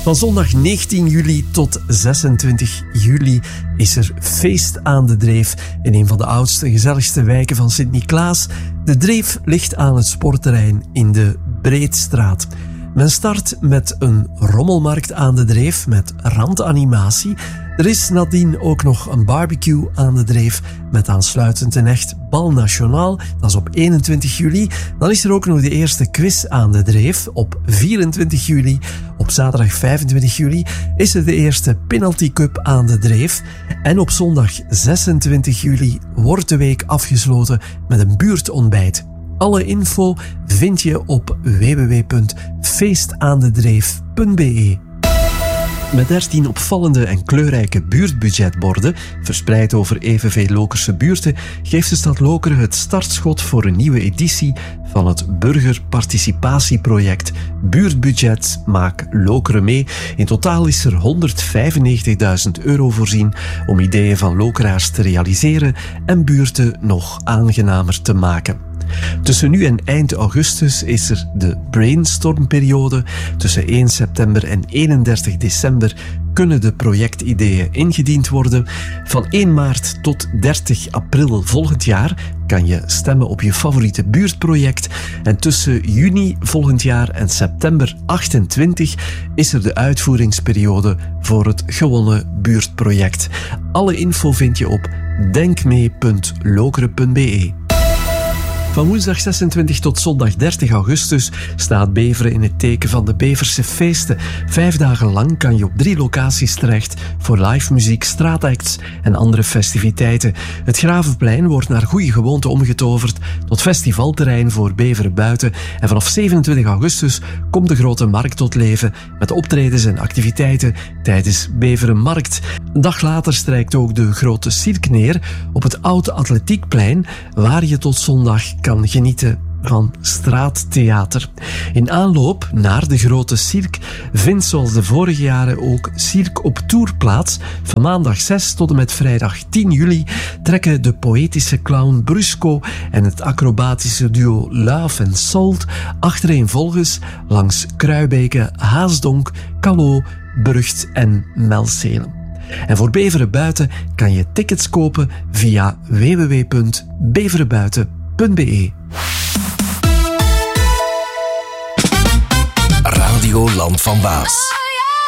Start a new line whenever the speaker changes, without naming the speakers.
Van zondag 19 juli tot 26 juli is er feest aan de Dreef in een van de oudste en gezelligste wijken van Sint-Niklaas. De Dreef ligt aan het sportterrein in de Breedstraat. Men start met een rommelmarkt aan de Dreef met randanimatie. Er is nadien ook nog een barbecue aan de Dreef met aansluitend een echt bal nationaal. Dat is op 21 juli. Dan is er ook nog de eerste quiz aan de Dreef op 24 juli. Op zaterdag 25 juli is er de eerste penalty cup aan de Dreef. En op zondag 26 juli wordt de week afgesloten met een buurtontbijt. Alle info vind je op www.feestaandedreef.be. Met 13 opvallende en kleurrijke buurtbudgetborden, verspreid over evenveel Lokerse buurten, geeft de stad Lokeren het startschot voor een nieuwe editie van het burgerparticipatieproject Buurtbudget Maak Lokeren mee. In totaal is er €195.000 voorzien om ideeën van Lokeraars te realiseren en buurten nog aangenamer te maken. Tussen nu en eind augustus is er de brainstormperiode. Tussen 1 september en 31 december kunnen de projectideeën ingediend worden. Van 1 maart tot 30 april volgend jaar kan je stemmen op je favoriete buurtproject. En tussen juni volgend jaar en september 28 is er de uitvoeringsperiode voor het gewonnen buurtproject. Alle info vind je op denkmee.lokeren.be. Van woensdag 26 tot zondag 30 augustus staat Beveren in het teken van de Beverse feesten. 5 dagen lang kan je op 3 locaties terecht voor live muziek, straatacts en andere festiviteiten. Het Gravenplein wordt naar goede gewoonte omgetoverd tot festivalterrein voor Beveren buiten. En vanaf 27 augustus komt de grote markt tot leven met optredens en activiteiten tijdens Beveren Markt. Een dag later strijkt ook de grote cirque neer op het oude atletiekplein, waar je tot zondag kan genieten van straattheater. In aanloop naar de grote cirque vindt zoals de vorige jaren ook Cirque op Tour plaats. Van maandag 6 tot en met vrijdag 10 juli trekken de poëtische clown Brusco en het acrobatische duo Laaf en Salt achtereenvolgens langs Kruibeke, Haasdonk, Callo, Burgt en Melcelen. En voor Beveren buiten kan je tickets kopen via www.beverenbuiten.be.
Radio Land van Waas.